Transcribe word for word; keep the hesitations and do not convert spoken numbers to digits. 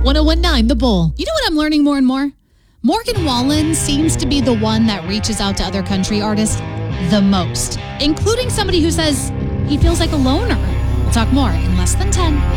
oh one nine The Bull. You know what I'm learning more and more? Morgan Wallen seems to be the one that reaches out to other country artists the most, including somebody who says he feels like a loner. We'll talk more in less than ten.